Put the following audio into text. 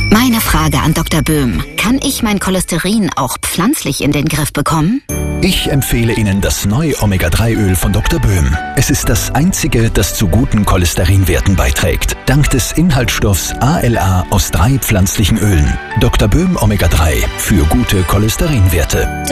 Meine Frage an Dr. Böhm. Kann ich mein Cholesterin auch pflanzlich in den Griff bekommen? Ich empfehle Ihnen das neue Omega-3-Öl von Dr. Böhm. Es ist das einzige, das zu guten Cholesterinwerten beiträgt. Dank des Inhaltsstoffs ALA aus 3 pflanzlichen Ölen. Dr. Böhm Omega-3 für gute Cholesterinwerte.